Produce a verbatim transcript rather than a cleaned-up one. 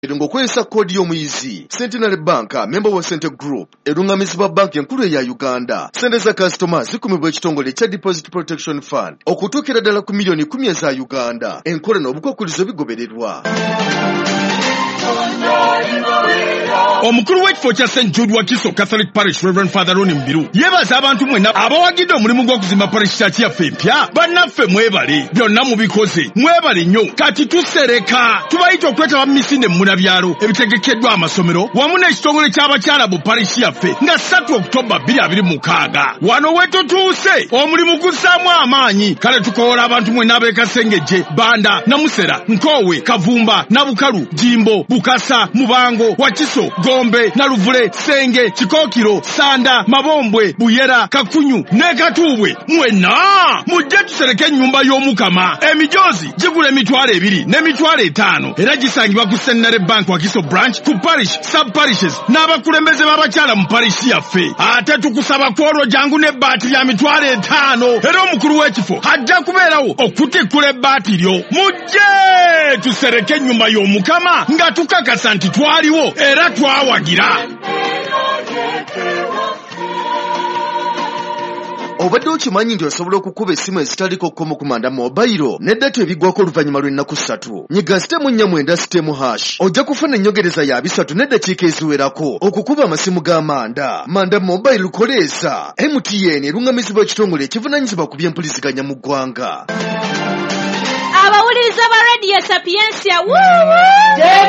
Erungo kwesa kodi y'omuyizi. Centenary Bank, member wa Center Group. Erungamizibwa bank enkulu ya Uganda. Sente za customers zikumibwa ekitongole kya Deposit Protection Fund. Okutuukira ddala ku miliyoni kumi eza Uganda. Enkola n'obukwakkulizo bigobererwa. Omukulu w'ekifo kya Saint Jude wa Kiso Catholic Parish Reverend Father Ronnie Mbiru yebaza abantu mwena abawagidde omulimu gw'okuzimba parish church yaffe empya. Bannaffe mwebale byonna mubikoze mwebale nnyo. Kati tusereka tubayita okwetaba mu misinde mu munabyalo ebitegekeddwa amasomero wamu n'ekitongole ky'abakyala bu parish yaffe nga ssatu Oktoba bbiri abiri mu mukaaga. Wano we tutuuse omulimu gussaamu amaanyi. Kale tukoola abantu mwena ab'e Kasengejje, Banda, Namusera, Nkowe, Kavumba, Nabukalu, Jimbo, Bukasa, Mubango, Wakiso, Gombe, Naluvule, Senge, Kikookiro, Sanda, Mabombwe, Buyera, Kakunyu, ne Katuubwe. Mwena mujje tusereke ennyumba y'Omukama. Emijoozi gigula emitwalo ebiri n'emitwalo etaano era gisangibwa ku Centenary Bank Wakiso branch ku parish sub parishes n'abakulembeze b'abakyala mu parish yaffe. Ate tukusaba kwolwo jangu n'ebbaati lya mitwalo etaano era omukulu w'ekifo ajja kubeerawo okutikkula ebbaati lyo. Mujje tusereke ennyumba y'Omukama nga tukakasa nti twaliwo era twawagira. Obadde okimanyi nti osobola okukuba essimu ezitaliko kkomo ku manda mobile n'eddata ebiggwako oluvannyuma lw'ennaku ssatu. Nyiga sitemu nnya mwenda sitemu hash. Ojja kufuna ennyogereza ya bisatu n'eddakiika eziwerako okukuba amasimu g'amanda. Manda mobile lukoleeza. M T N erungamizibwa ekitongole ekivunaanyizibwa ku by'empuliziganya mu ggwanga. Abawuliriza ba Radio Sapientia woo!